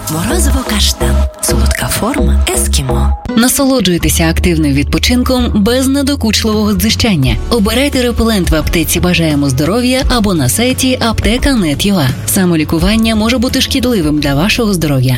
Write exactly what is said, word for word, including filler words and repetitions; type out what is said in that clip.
Морозиво каштан. Солодка форма ескімо. Насолоджуйтеся активним відпочинком без надокучливого дзижчання. Обирайте репелент в аптеці «Бажаємо здоров'я» або на сайті аптека крапка нет крапка ю а. Самолікування може бути шкідливим для вашого здоров'я.